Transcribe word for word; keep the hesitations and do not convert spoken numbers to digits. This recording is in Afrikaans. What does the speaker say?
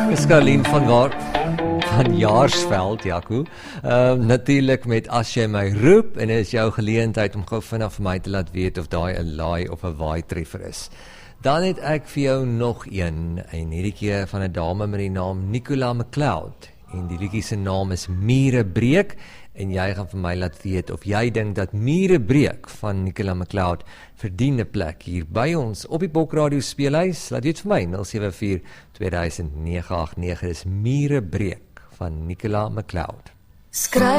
Dis Carlien van waar van Jaarsveld, Jaco. Uh, Natuurlik met As Jy My Roep, en is jou geleentheid om gou vinnig vir my te laat weet of daai 'n laai of 'n waai treffer is. Dan het ek vir jou nog een, en hierdie keer van 'n dame met die naam Nicola McLeod. En die liedjie se naam is Mure Breek, en jy gaan vir my laat weet of jy dink dat Mure Breek van Nicola McLeod verdien 'n plek hier by ons op die Bokradio speelhuis. Laat weet vir my, nul sewe vier twee nege agt nege, dis Mure Breek van Nicola McLeod. Skryf